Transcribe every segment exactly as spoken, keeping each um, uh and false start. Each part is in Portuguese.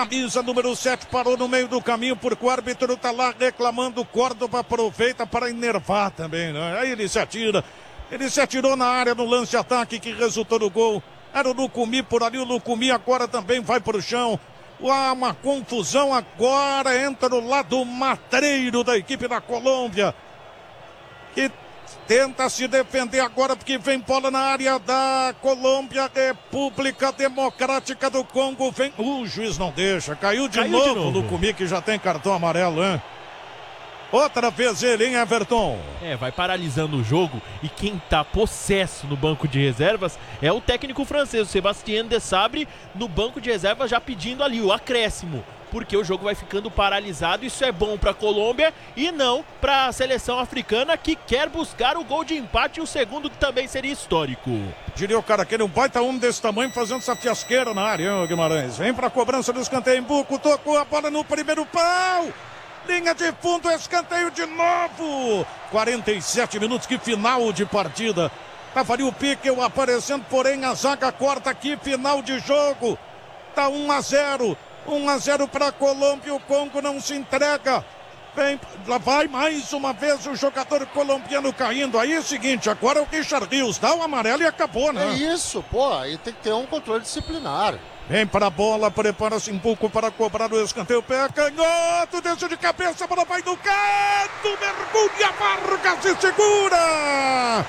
camisa número sete parou no meio do caminho porque o árbitro tá lá reclamando. Córdoba aproveita para enervar também, né? Aí ele se atira, ele se atirou na área no lance de ataque que resultou no gol. Era o Lucumi por ali, o Lucumi agora também vai para o chão. Há uma confusão agora, entra no lado matreiro da equipe da Colômbia, que tenta se defender agora porque vem bola na área da Colômbia. República Democrática do Congo vem, uh, o juiz não deixa, caiu de caiu novo, de novo. o Lucumi, que já tem cartão amarelo, hein? Outra vez ele, hein, Everton? É, vai paralisando o jogo e quem tá possesso no banco de reservas é o técnico francês, o Sébastien Desabre, no banco de reservas já pedindo ali o acréscimo, porque o jogo vai ficando paralisado. Isso é bom para a Colômbia e não para a seleção africana, que quer buscar o gol de empate e o segundo, que também seria histórico. Diria o cara, aquele um baita homem desse tamanho fazendo essa fiasqueira na área, hein, Guimarães? Vem para a cobrança do escanteio, Embuco tocou a bola no primeiro pau. Linha de fundo, escanteio de novo. quarenta e sete minutos, que final de partida. Tava ali o Piquet aparecendo, porém a zaga corta aqui, final de jogo. Tá um a zero. um a zero para a Colômbia, o Congo não se entrega. Vem, lá vai mais uma vez o jogador colombiano caindo. Aí é o seguinte, agora é o Richard Rios, dá o amarelo e acabou, né? É isso, pô, aí tem que ter um controle disciplinar. Vem para a bola, prepara-se um pouco para cobrar o escanteio, pé canhoto, desce de cabeça, a bola vai no canto, mergulha, Vargas e segura!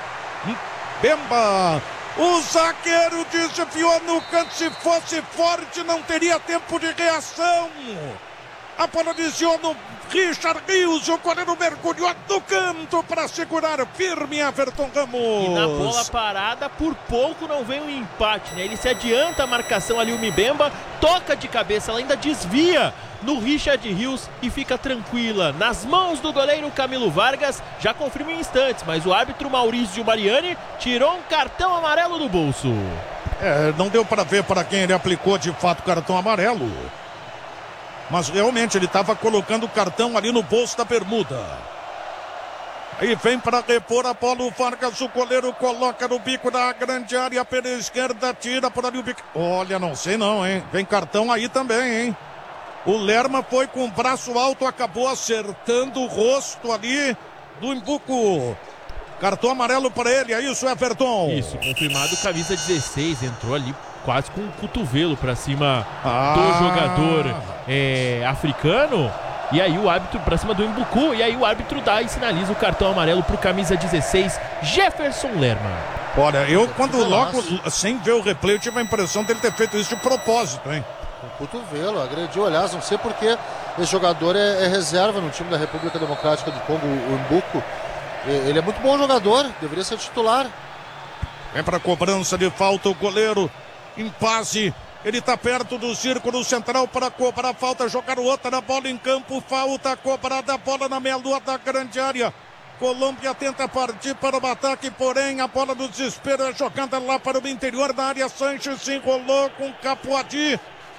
Bemba, o zagueiro desviou no canto, se fosse forte não teria tempo de reação. A bola desviou no Richard Rios, o goleiro mergulhou no canto para segurar firme Everton Ramos. E na bola parada, por pouco não vem um empate, né? Ele se adianta a marcação ali, o Mbemba, toca de cabeça, ela ainda desvia no Richard Rios e fica tranquila. Nas mãos do goleiro Camilo Vargas, já confirma em instantes, mas o árbitro Maurício Mariani tirou um cartão amarelo do bolso. É, não deu para ver para quem ele aplicou de fato cartão amarelo. Mas realmente ele estava colocando o cartão ali no bolso da bermuda. Aí vem para repor a bola o Vargas, o goleiro coloca no bico da grande área pela esquerda, tira por ali o bico. Olha, não sei não, hein? Vem cartão aí também, hein? O Lerma foi com o braço alto, acabou acertando o rosto ali do Embuco. Cartão amarelo para ele, é isso, Everton? Isso, confirmado, camisa dezesseis, entrou ali quase com o cotovelo para cima ah. do jogador é, africano. E aí o árbitro para cima do Embuku. E aí o árbitro dá e sinaliza o cartão amarelo pro camisa dezesseis, Jefferson Lerma. Olha, eu quando logo, sem ver o replay, eu tive a impressão dele ter feito isso de propósito, hein? Com o cotovelo, agrediu, aliás, não sei porque esse jogador é, é reserva no time da República Democrática do Congo, o Embuku. Ele é muito bom jogador, deveria ser titular. Vem para cobrança de falta o goleiro. Impasse, ele está perto do círculo central para cobrar falta, jogar outra bola em campo, falta cobrada, bola na meia-lua da grande área. Colômbia tenta partir para o ataque, porém a bola do desespero é jogada lá para o interior da área. Sanches se enrolou com Capuadi,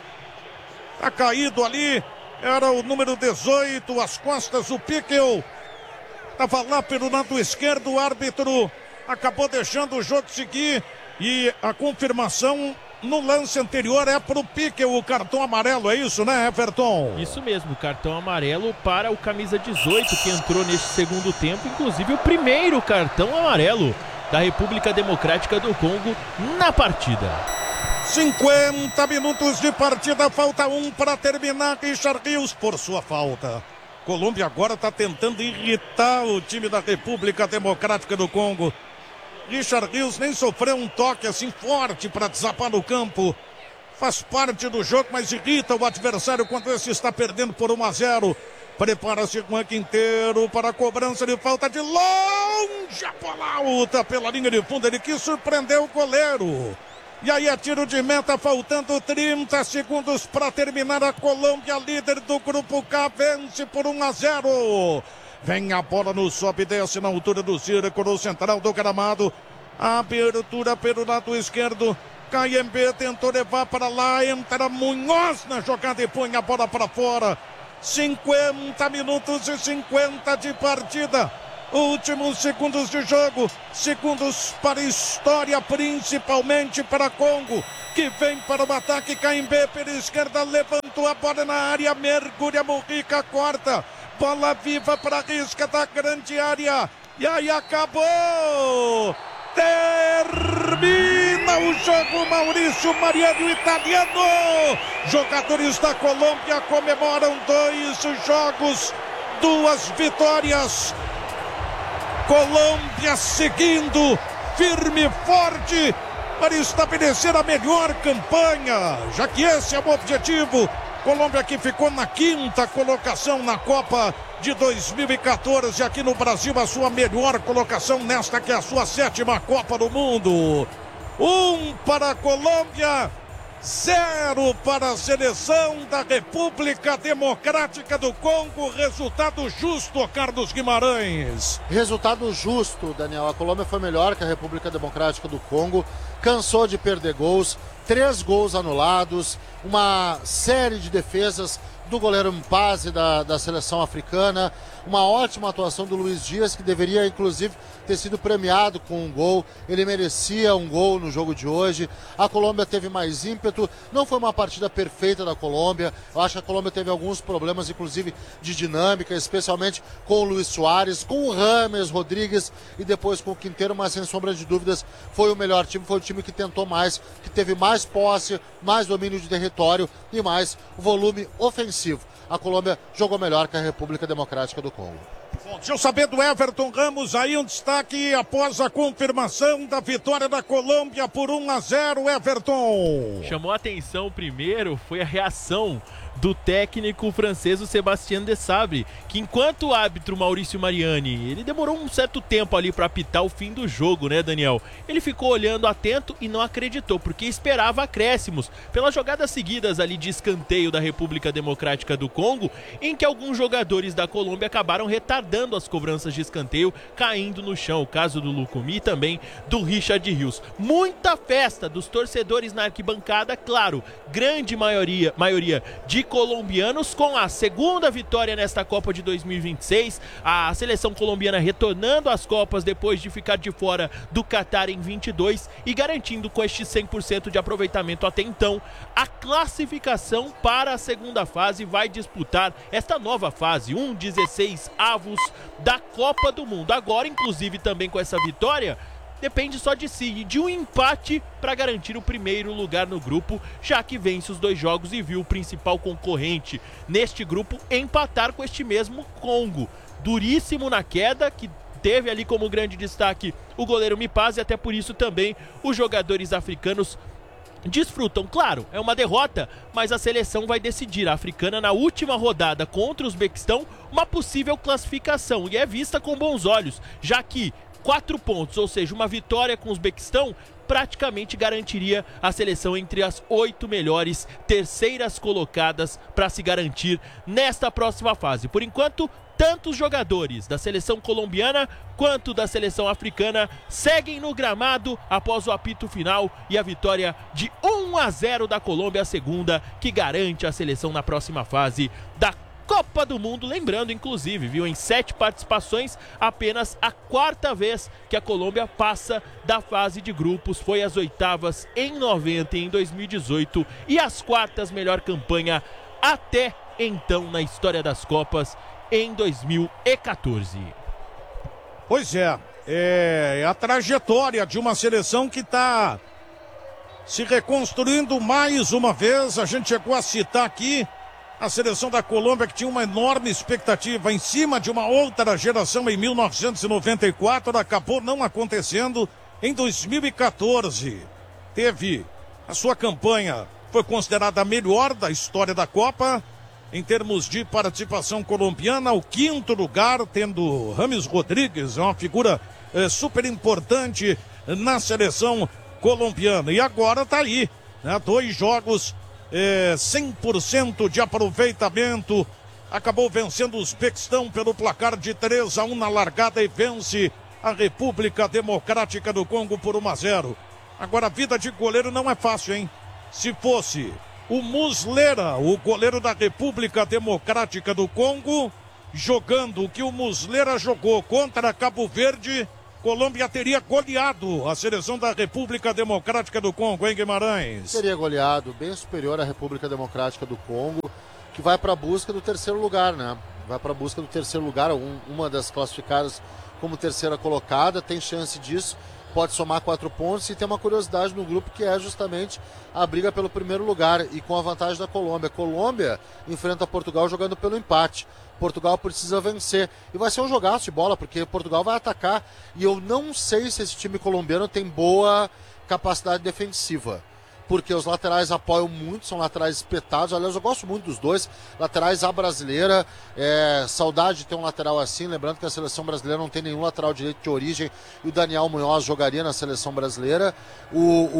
está caído ali, era o número dezoito, as costas, o Piquel estava lá pelo lado esquerdo, o árbitro acabou deixando o jogo seguir. E a confirmação no lance anterior é para o Pique, o cartão amarelo, é isso, né, Everton? Isso mesmo, cartão amarelo para o camisa dezoito, que entrou neste segundo tempo, inclusive o primeiro cartão amarelo da República Democrática do Congo na partida. cinquenta minutos de partida, falta um para terminar. Richard Rios por sua falta. Colômbia agora está tentando irritar o time da República Democrática do Congo. Richard Rios nem sofreu um toque assim forte para desapar no campo. Faz parte do jogo, mas irrita o adversário quando esse está perdendo por um a zero. Prepara-se Juan Quinteiro para a cobrança de falta de longe. A bola alta pela linha de fundo. Ele quis surpreender o goleiro. E aí é tiro de meta, faltando trinta segundos para terminar. A Colômbia, líder do grupo K, vence por um a zero. Vem a bola no sobe e desce na altura do círculo central do gramado. Abertura pelo lado esquerdo. K M B tentou levar para lá. Entra Munhoz na jogada e põe a bola para fora. cinquenta minutos e cinquenta de partida. Últimos segundos de jogo. Segundos para a história, principalmente para Congo, que vem para o ataque. K M B pela esquerda, levantou. levantou a bola na área, mergulha, Mujica corta, bola viva para a risca da grande área, e aí acabou! Termina o jogo, Maurício Mariano, italiano. Jogadores da Colômbia comemoram dois jogos, duas vitórias. Colômbia seguindo firme e forte para estabelecer a melhor campanha, já que esse é o objetivo. Colômbia que ficou na quinta colocação na Copa de dois mil e quatorze, aqui no Brasil, a sua melhor colocação nesta que é a sua sétima Copa do Mundo. Um para a Colômbia, zero para a seleção da República Democrática do Congo. Resultado justo, Carlos Guimarães. Resultado justo, Daniel. A Colômbia foi melhor que a República Democrática do Congo, cansou de perder gols, três gols anulados, uma série de defesas do goleiro Mpazi da, da seleção africana, uma ótima atuação do Luiz Dias, que deveria inclusive ter sido premiado com um gol. Ele merecia um gol no jogo de hoje. A Colômbia teve mais ímpeto, não foi uma partida perfeita da Colômbia. Eu acho que a Colômbia teve alguns problemas, inclusive de dinâmica, especialmente com o Luiz Soares, com o Rames Rodrigues e depois com o Quinteiro, mas sem sombra de dúvidas foi o melhor time, foi o time que tentou mais, que teve mais posse, mais domínio de território e mais volume ofensivo. A Colômbia jogou melhor que a República Democrática do Congo. Bom, deixa eu saber do Everton Ramos aí, um destaque após a confirmação da vitória da Colômbia por um a zero, Everton. Chamou a atenção primeiro foi a reação do técnico francês, o Sébastien Desabre, que enquanto o árbitro Maurício Mariani, ele demorou um certo tempo ali para apitar o fim do jogo, né, Daniel? Ele ficou olhando atento e não acreditou, porque esperava acréscimos pelas jogadas seguidas ali de escanteio da República Democrática do Congo, em que alguns jogadores da Colômbia acabaram retardando as cobranças de escanteio, caindo no chão, o caso do Lucumi e também do Richard Rios. Muita festa dos torcedores na arquibancada, claro, grande maioria, maioria de colombianos, com a segunda vitória nesta Copa de dois mil e vinte e seis, a seleção colombiana retornando às Copas depois de ficar de fora do Catar em vinte e dois e garantindo com este cem por cento de aproveitamento até então a classificação para a segunda fase. Vai disputar esta nova fase, um dezesseis avos da Copa do Mundo. Agora, inclusive, também com essa vitória, depende só de si e de um empate para garantir o primeiro lugar no grupo, já que vence os dois jogos e viu o principal concorrente neste grupo empatar com este mesmo Congo. Duríssimo na queda, que teve ali como grande destaque o goleiro Mpazi, até por isso também os jogadores africanos desfrutam. Claro, é uma derrota, mas a seleção vai decidir, a africana, na última rodada contra o Uzbequistão, uma possível classificação, e é vista com bons olhos, já que quatro pontos, ou seja, uma vitória com o Uzbequistão, praticamente garantiria a seleção entre as oito melhores terceiras colocadas para se garantir nesta próxima fase. Por enquanto, tanto os jogadores da seleção colombiana quanto da seleção africana seguem no gramado após o apito final e a vitória de um a zero da Colômbia, a segunda que garante a seleção na próxima fase da Copa do Mundo. Lembrando, inclusive, viu, em sete participações, apenas a quarta vez que a Colômbia passa da fase de grupos. Foi às oitavas em noventa e em dois mil e dezoito e as quartas melhor campanha até então na história das Copas em dois mil e quatorze. Pois é, é a trajetória de uma seleção que está se reconstruindo mais uma vez. A gente chegou a citar aqui a seleção da Colômbia, que tinha uma enorme expectativa em cima de uma outra geração em mil novecentos e noventa e quatro, acabou não acontecendo. Em dois mil e quatorze, teve a sua campanha, foi considerada a melhor da história da Copa, em termos de participação colombiana, o quinto lugar, tendo Rames Rodrigues, uma figura eh, super importante na seleção colombiana. E agora tá aí, né? Dois jogos, É, cem por cento de aproveitamento, acabou vencendo o Uzbequistão pelo placar de três a um na largada e vence a República Democrática do Congo por um a zero. Agora, a vida de goleiro não é fácil, hein? Se fosse o Muslera, o goleiro da República Democrática do Congo, jogando o que o Muslera jogou contra Cabo Verde, Colômbia teria goleado a seleção da República Democrática do Congo, hein, Guimarães? Teria goleado, bem superior à República Democrática do Congo, que vai para a busca do terceiro lugar, né? Vai para a busca do terceiro lugar, um, uma das classificadas como terceira colocada, tem chance disso, pode somar quatro pontos e tem uma curiosidade no grupo que é justamente a briga pelo primeiro lugar e com a vantagem da Colômbia. Colômbia enfrenta Portugal jogando pelo empate. Portugal precisa vencer e vai ser um jogaço de bola porque Portugal vai atacar e eu não sei se esse time colombiano tem boa capacidade defensiva, porque os laterais apoiam muito, são laterais espetados. Aliás, eu gosto muito dos dois laterais. A brasileira, é, saudade de ter um lateral assim, lembrando que a seleção brasileira não tem nenhum lateral direito de origem e o Daniel Munhoz jogaria na seleção brasileira. O,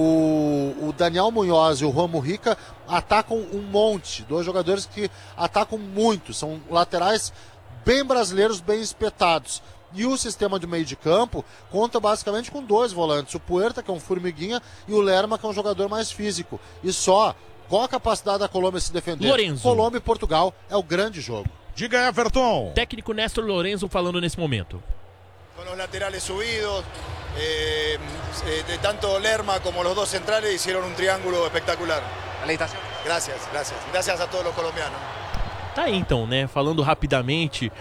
o, o Daniel Munhoz e o Juan Mujica atacam um monte, dois jogadores que atacam muito, são laterais bem brasileiros, bem espetados. E o sistema de meio de campo conta basicamente com dois volantes, o Puerta, que é um formiguinha, e o Lerma, que é um jogador mais físico. E só, qual a capacidade da Colômbia se defender? Lorenzo. Colômbia e Portugal é o grande jogo. Diga, Everton. Técnico Néstor Lorenzo falando nesse momento. Con los laterales subidos, eh, eh, tanto Lerma como los dos centrales hicieron un triángulo espectacular. Gracias, gracias. Gracias a todos los colombianos. Tá aí então, né, falando rapidamente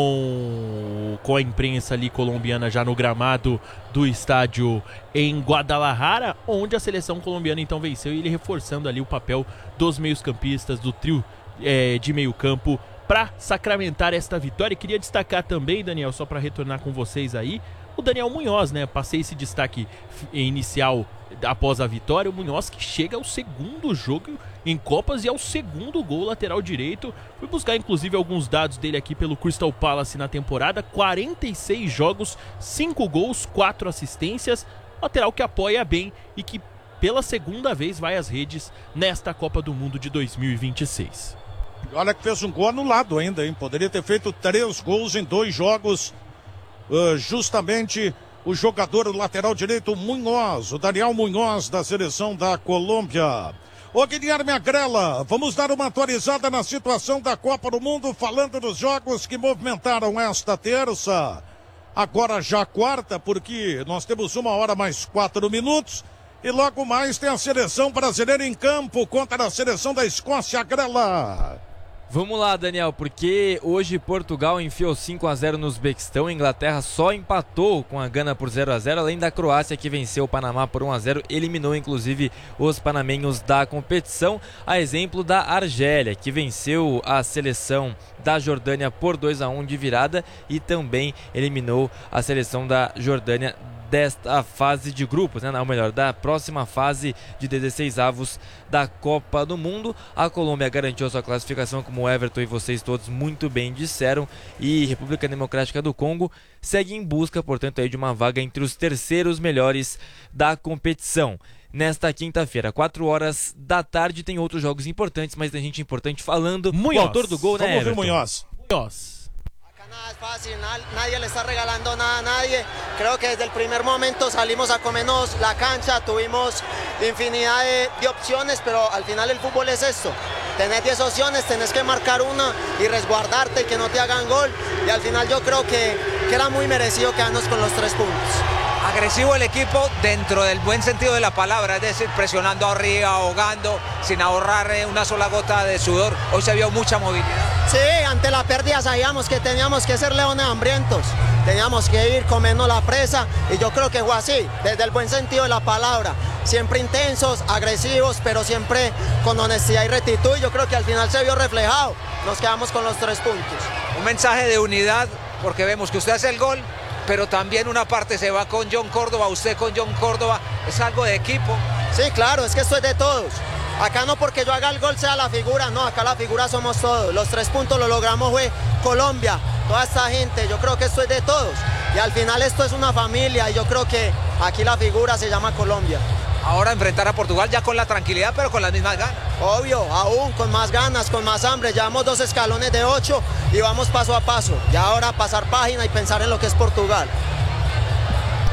com, com a imprensa ali colombiana já no gramado do estádio em Guadalajara, onde a seleção colombiana então venceu e ele reforçando ali o papel dos meios-campistas, do trio é, de meio campo para sacramentar esta vitória. E queria destacar também, Daniel, só para retornar com vocês aí, o Daniel Munhoz, né, passei esse destaque inicial após a vitória, o Munhoz que chega ao segundo jogo em Copas e ao segundo gol lateral direito. Fui buscar inclusive alguns dados dele aqui pelo Crystal Palace na temporada, quarenta e seis jogos, cinco gols, quatro assistências, lateral que apoia bem e que pela segunda vez vai às redes nesta Copa do Mundo de dois mil e vinte e seis. Olha que fez um gol anulado ainda, hein? Poderia ter feito três gols em dois jogos. Uh, justamente o jogador o lateral direito Munhoz, o Daniel Munhoz da seleção da Colômbia. Ô Guilherme Agrela, vamos dar uma atualizada na situação da Copa do Mundo, falando dos jogos que movimentaram esta terça. Agora já quarta, porque nós temos uma hora mais quatro minutos. E logo mais tem a seleção brasileira em campo contra a seleção da Escócia, Agrela. Vamos lá, Daniel, porque hoje Portugal enfiou cinco a zero no Uzbequistão, a Inglaterra só empatou com a Gana por zero a zero, além da Croácia que venceu o Panamá por um a zero, eliminou inclusive os panamenhos da competição, a exemplo da Argélia, que venceu a seleção da Jordânia por dois a um de virada e também eliminou a seleção da Jordânia desta fase de grupos, né? Ou melhor, da próxima fase de dezesseis avos da Copa do Mundo. A Colômbia garantiu sua classificação, como o Everton e vocês todos muito bem disseram, e República Democrática do Congo segue em busca, portanto, aí de uma vaga entre os terceiros melhores da competição. Nesta quinta-feira, quatro horas da tarde, tem outros jogos importantes, mas tem gente importante falando. Munhoz. O autor do gol, né, Vamos ver Everton? Munhoz. Munhoz. Nada es fácil, nadie le está regalando nada a nadie. Creo que desde el primer momento salimos a comernos la cancha, tuvimos infinidad de, de opciones, pero al final el fútbol es esto. Tenés diez opciones, tenés que marcar una y resguardarte y que no te hagan gol. Y al final yo creo que, que era muy merecido quedarnos con los tres puntos. Agresivo el equipo dentro del buen sentido de la palabra, es decir, presionando arriba, ahogando, sin ahorrar una sola gota de sudor. Hoy se vio mucha movilidad. Sí, ante la pérdida sabíamos que teníamos que ser leones hambrientos, teníamos que ir comiendo la presa y yo creo que fue así, desde el buen sentido de la palabra. Siempre intensos, agresivos, pero siempre con honestidad y rectitud, y yo creo que al final se vio reflejado. Nos quedamos con los tres puntos. Un mensaje de unidad, porque vemos que usted hace el gol, pero también una parte se va con John Córdoba, usted con John Córdoba, es algo de equipo. Sí, claro, es que esto es de todos. Acá no porque yo haga el gol sea la figura, no, acá la figura somos todos. Los tres puntos lo logramos fue Colombia, toda esta gente, yo creo que esto es de todos. Y al final esto es una familia y yo creo que aquí la figura se llama Colombia. Ahora enfrentar a Portugal ya con la tranquilidad, pero con las mismas ganas. Obvio, aún con más ganas, con más hambre. Llevamos dos escalones de ocho y vamos paso a paso. Y ahora pasar página y pensar en lo que es Portugal.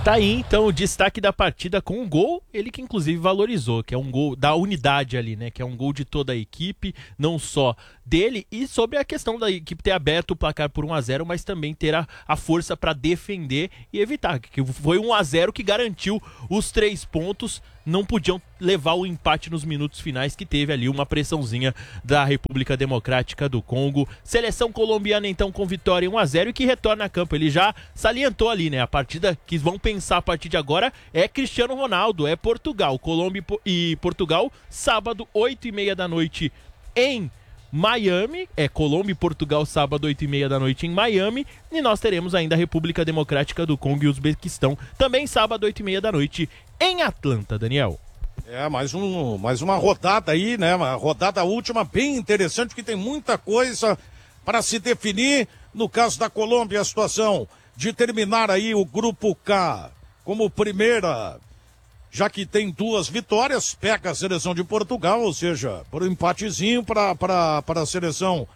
Tá aí então o destaque da partida com um gol, ele que inclusive valorizou, que é um gol da unidade ali, né? Que é um gol de toda a equipe, não só dele, e sobre a questão da equipe ter aberto o placar por um a zero, mas também ter a, a força para defender e evitar, que foi um a zero que garantiu os três pontos, não podiam levar o empate nos minutos finais, que teve ali uma pressãozinha da República Democrática do Congo. Seleção colombiana então com vitória um a zero e que retorna a campo. Ele já salientou ali, né? A partida que vão pensar a partir de agora é Cristiano Ronaldo, é Portugal. Colômbia e Portugal, sábado, oito e meia da noite em Miami, é Colômbia e Portugal, sábado, oito e meia da noite em Miami, e nós teremos ainda a República Democrática do Congo e Uzbequistão, também sábado, oito e meia da noite em Atlanta, Daniel. É, mais, um, mais uma rodada aí, né? Uma rodada última bem interessante, que tem muita coisa para se definir. No caso da Colômbia, a situação de terminar aí o grupo K como primeira, já que tem duas vitórias, pega a seleção de Portugal, ou seja, por um empatezinho para a seleção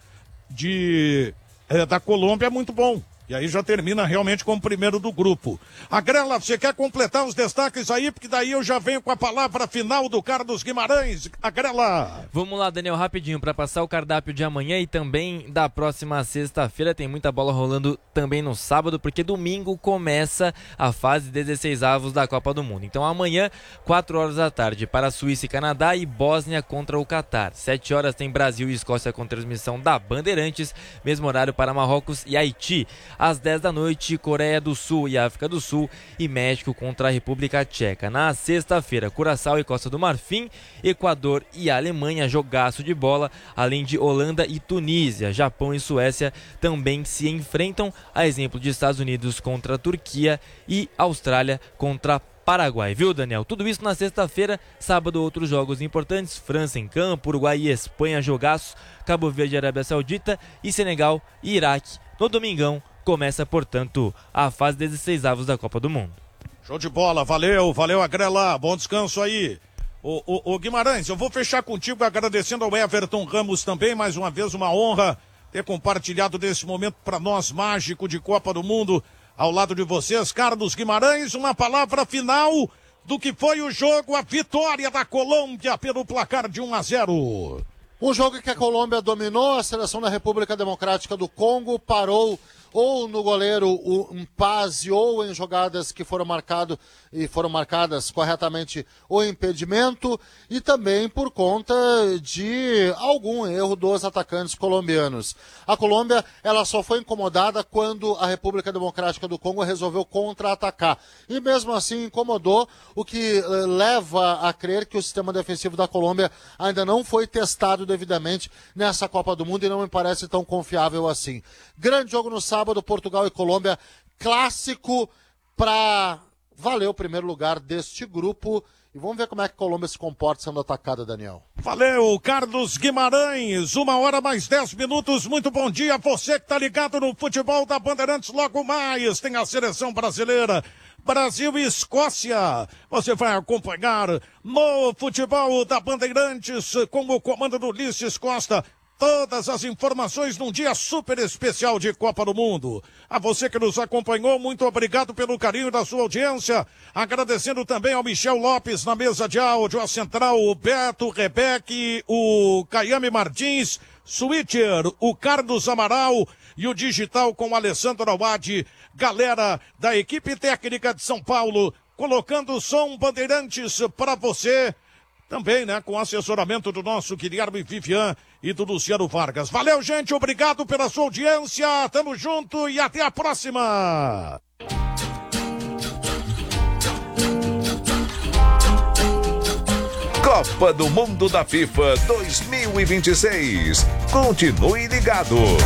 de, é, da Colômbia é muito bom. E aí já termina realmente como primeiro do grupo. Agrela, você quer completar os destaques aí? Porque daí eu já venho com a palavra final do Carlos Guimarães. Agrela! Vamos lá, Daniel, rapidinho, para passar o cardápio de amanhã e também da próxima sexta-feira. Tem muita bola rolando também no sábado, porque domingo começa a fase dezesseis avos da Copa do Mundo. Então amanhã, quatro horas da tarde, para Suíça e Canadá e Bósnia contra o Catar. sete horas tem Brasil e Escócia com transmissão da Bandeirantes, mesmo horário para Marrocos e Haiti. Às dez da noite, Coreia do Sul e África do Sul e México contra a República Tcheca. Na sexta-feira, Curaçao e Costa do Marfim, Equador e Alemanha, jogaço de bola, além de Holanda e Tunísia. Japão e Suécia também se enfrentam, a exemplo de Estados Unidos contra a Turquia e Austrália contra a Paraguai, viu, Daniel? Tudo isso na sexta-feira. Sábado, outros jogos importantes: França em campo, Uruguai e Espanha, jogaço, Cabo Verde, Arábia Saudita e Senegal e Iraque. No domingão começa, portanto, a fase dezesseis avos da Copa do Mundo. Show de bola, valeu, valeu, Agrela, bom descanso aí. Ô, ô, ô Guimarães, eu vou fechar contigo agradecendo ao Everton Ramos também, mais uma vez uma honra ter compartilhado desse momento para nós mágico de Copa do Mundo ao lado de vocês. Carlos Guimarães, uma palavra final do que foi o jogo, a vitória da Colômbia pelo placar de um a zero. Um jogo em que a Colômbia dominou, a seleção da República Democrática do Congo parou ou no goleiro um passe ou em jogadas que foram marcado e foram marcadas corretamente o impedimento, e também por conta de algum erro dos atacantes colombianos. A Colômbia, ela só foi incomodada quando a República Democrática do Congo resolveu contra-atacar, e mesmo assim incomodou, o que eh, leva a crer que o sistema defensivo da Colômbia ainda não foi testado devidamente nessa Copa do Mundo e não me parece tão confiável assim. Grande jogo no sábado, Portugal e Colômbia, clássico para valer o primeiro lugar deste grupo. E vamos ver como é que a Colômbia se comporta sendo atacada, Daniel. Valeu, Carlos Guimarães. Uma hora mais dez minutos. Muito bom dia. Você que está ligado no futebol da Bandeirantes. Logo mais tem a seleção brasileira. Brasil e Escócia. Você vai acompanhar no futebol da Bandeirantes com o comando do Ulisses Costa. Todas as informações num dia super especial de Copa do Mundo. A você que nos acompanhou, muito obrigado pelo carinho da sua audiência. Agradecendo também ao Michel Lopes na mesa de áudio, a central, o Beto, o Rebeque, o Caiame Martins, Switcher, o Carlos Amaral e o digital com o Alessandro Awad. Galera da equipe técnica de São Paulo, colocando o som Bandeirantes para você. Também, né, com assessoramento do nosso Guilherme Vivian e do Luciano Vargas. Valeu, gente, obrigado pela sua audiência, tamo junto e até a próxima! Copa do Mundo da FIFA dois mil e vinte e seis. Continue ligado.